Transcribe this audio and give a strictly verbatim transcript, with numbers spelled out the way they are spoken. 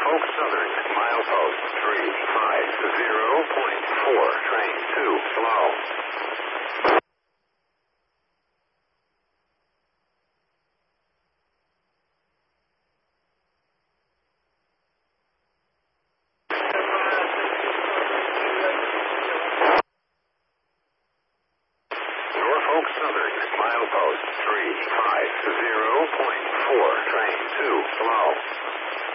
Norfolk Southern, milepost three five zero point four, train two, slow. Norfolk Southern, milepost three five zero point four, train two, slow.